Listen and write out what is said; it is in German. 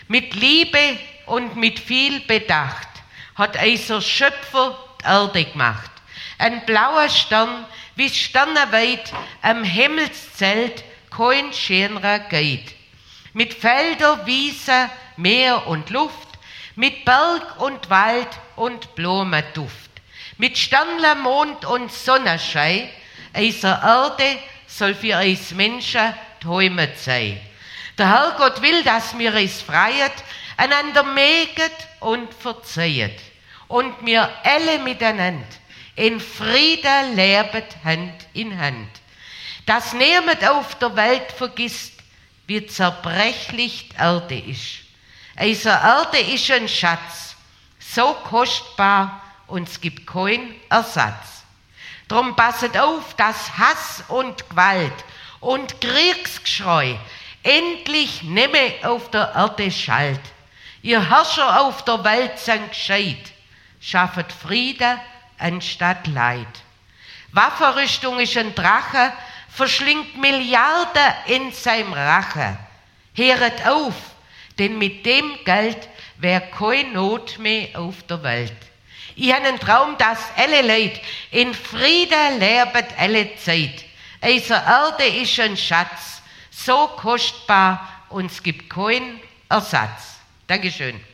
Mit Liebe und mit viel Bedacht hat unser Schöpfer die Erde gemacht. Ein blauer Stern, wie sternenweit am Himmelszelt kein schönerer geht. Mit Felder, Wiese, Meer und Luft, mit Berg und Wald und Blumenduft, mit Sternle, Mond und Sonnenschein, unsere Erde soll für uns Menschen die Heimat sein. Der Herrgott will, dass wir uns freien, einander mögen und verzeihen und wir alle miteinander in Frieden leben, Hand in Hand. Dass niemand auf der Welt vergisst, wie zerbrechlich die Erde ist. Unsere Erde ist ein Schatz, so kostbar und es gibt keinen Ersatz. Drum passet auf, dass Hass und Gewalt und Kriegsgeschrei endlich nimmer auf der Erde schallt. Ihr Herrscher auf der Welt sind gescheit, schaffet Frieden anstatt Leid. Waffenrüstung ist ein Drache, verschlingt Milliarden in seinem Rache. Hört auf, denn mit dem Geld wär keine Not mehr auf der Welt. Ich habe einen Traum, dass alle Leute in Frieden leben alle Zeit. Unsere Erde ist ein Schatz, so kostbar und es gibt keinen Ersatz. Dankeschön.